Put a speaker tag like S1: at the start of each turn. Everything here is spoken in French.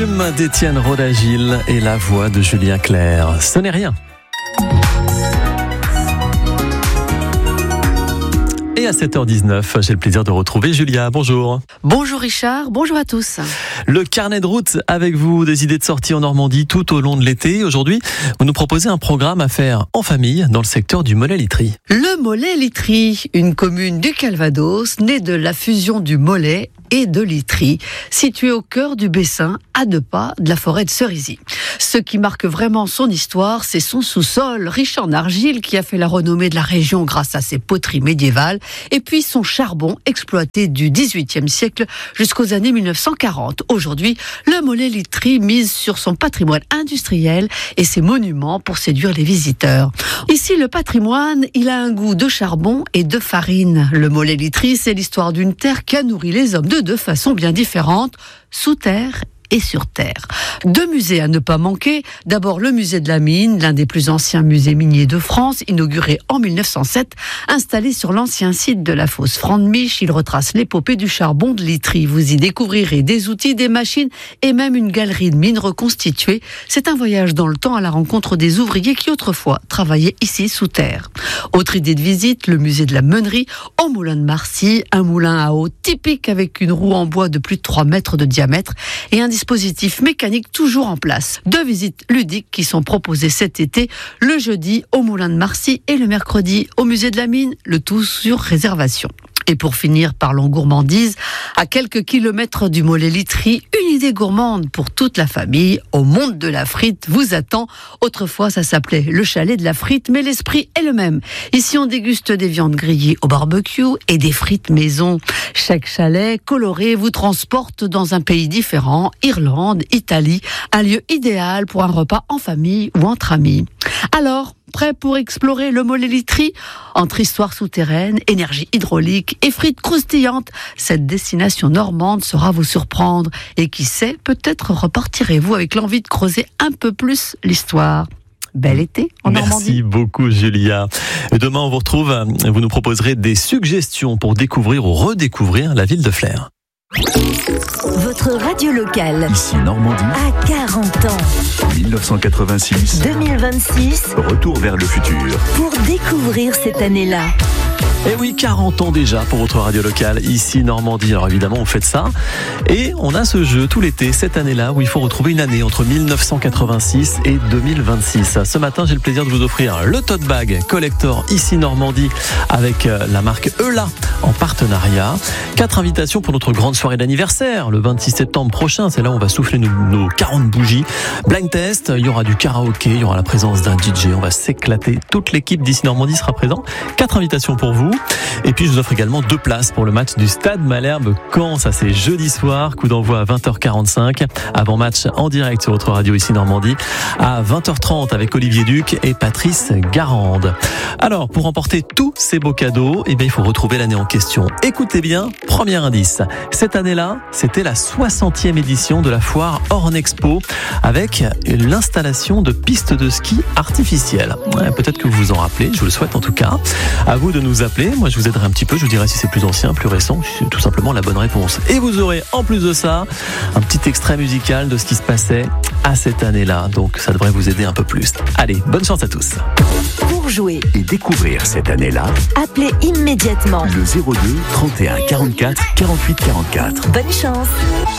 S1: D'Étienne Rodagil et la voix de Julien Clerc. Ce n'est rien. Et à 7h19, j'ai le plaisir de retrouver Julia. Bonjour.
S2: Bonjour Richard, bonjour à tous.
S1: Le carnet de route avec vous, des idées de sortie en Normandie tout au long de l'été. Aujourd'hui, vous nous proposez un programme à faire en famille dans le secteur du Molay-Litry.
S2: Le Molay-Litry, une commune du Calvados, née de la fusion du Molay et de Litry, située au cœur du Bessin, à 2 pas de la forêt de Cerisy. Ce qui marque vraiment son histoire, c'est son sous-sol, riche en argile, qui a fait la renommée de la région grâce à ses poteries médiévales, et puis son charbon exploité du XVIIIe siècle jusqu'aux années 1940. Aujourd'hui, le Molay-Litry mise sur son patrimoine industriel et ses monuments pour séduire les visiteurs. Ici, le patrimoine, il a un goût de charbon et de farine. Le Molay-Litry, c'est l'histoire d'une terre qui a nourri les hommes de 2 façons bien différentes, sous terre et sur terre. 2 musées à ne pas manquer. D'abord le musée de la mine, l'un des plus anciens musées miniers de France, inauguré en 1907, installé sur l'ancien site de la fosse Franc-de-Mich. Il retrace l'épopée du charbon de Litry. Vous y découvrirez des outils, des machines et même une galerie de mines reconstituée. C'est un voyage dans le temps à la rencontre des ouvriers qui autrefois travaillaient ici sous terre. Autre idée de visite, le musée de la meunerie au moulin de Marcy, un moulin à eau typique avec une roue en bois de plus de 3 mètres de diamètre et un dispositif mécanique toujours en place. 2 visites ludiques qui sont proposées cet été, le jeudi au moulin de Marcy et le mercredi au musée de la mine, le tout sur réservation. Et pour finir, parlons gourmandise. À quelques kilomètres du Molay-Litry, une idée gourmande pour toute la famille. Au monde de la frite vous attend. Autrefois, ça s'appelait le chalet de la frite, mais l'esprit est le même. Ici, on déguste des viandes grillées au barbecue et des frites maison. Chaque chalet coloré vous transporte dans un pays différent, Irlande, Italie, un lieu idéal pour un repas en famille ou entre amis. Alors, prêt pour explorer le Molay-Litry? Entre histoire souterraine, énergie hydraulique et frites croustillantes, cette destination normande saura vous surprendre. Et qui sait, peut-être repartirez-vous avec l'envie de creuser un peu plus l'histoire. Bel été en Normandie.
S1: Merci beaucoup Julia. Demain on vous retrouve, vous nous proposerez des suggestions pour découvrir ou redécouvrir la ville de Flers.
S3: Votre radio locale.
S4: Ici Normandie.
S3: À 40 ans.
S4: 1986.
S3: 2026.
S4: Retour vers le futur.
S3: Pour découvrir cette année-là.
S1: Et oui, 40 ans déjà pour votre radio locale, ici Normandie. Alors évidemment, on fait ça. Et on a ce jeu tout l'été, cette année-là, où il faut retrouver une année entre 1986 et 2026. Ce matin, j'ai le plaisir de vous offrir le tote bag collector ici Normandie avec la marque Eula en partenariat. 4 invitations pour notre grande soirée d'anniversaire, le 26 septembre prochain. C'est là où on va souffler nos 40 bougies. Blind test, il y aura du karaoké, il y aura la présence d'un DJ. On va s'éclater. Toute l'équipe d'ici Normandie sera présente. 4 invitations pour vous. Et puis je vous offre également 2 places pour le match du Stade Malherbe Caen. Ça c'est jeudi soir, coup d'envoi à 20h45. Avant match en direct sur votre radio ici Normandie à 20h30 avec Olivier Duc et Patrice Garande. Alors pour remporter tous ces beaux cadeaux, il faut retrouver l'année en question. Écoutez bien, premier indice. Cette année-là, c'était la 60e édition de la foire Ornexpo avec l'installation de pistes de ski artificielles. Peut-être que vous vous en rappelez, je vous le souhaite en tout cas. À vous de nous appeler. Moi, je vous aiderai un petit peu. Je vous dirai si c'est plus ancien, plus récent. C'est tout simplement la bonne réponse. Et vous aurez, en plus de ça, un petit extrait musical de ce qui se passait à cette année-là. Donc, ça devrait vous aider un peu plus. Allez, bonne chance à tous.
S3: Pour jouer
S4: Et découvrir cette année-là,
S3: appelez immédiatement.
S4: le 02 31 44 48 44.
S3: Bonne chance.